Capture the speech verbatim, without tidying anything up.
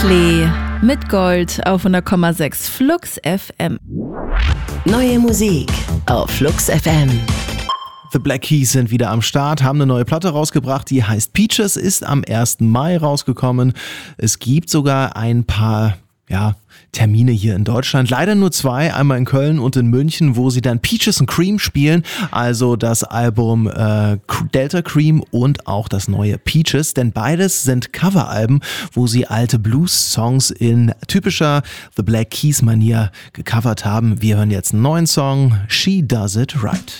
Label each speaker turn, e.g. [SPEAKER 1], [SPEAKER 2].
[SPEAKER 1] Klee mit Gold auf hundert Komma sechs Flux F M.
[SPEAKER 2] Neue Musik auf Flux F M.
[SPEAKER 3] The Black Keys sind wieder am Start, haben eine neue Platte rausgebracht, die heißt Peaches, ist am ersten Mai rausgekommen. Es gibt sogar ein paar ja, Termine hier in Deutschland, leider nur zwei, einmal in Köln und in München, wo sie dann Peaches and Cream spielen, also das Album äh, Delta Cream und auch das neue Peaches, denn beides sind Coveralben, wo sie alte Blues-Songs in typischer The Black Keys-Manier gecovert haben. Wir hören jetzt einen neuen Song, She Does It Right.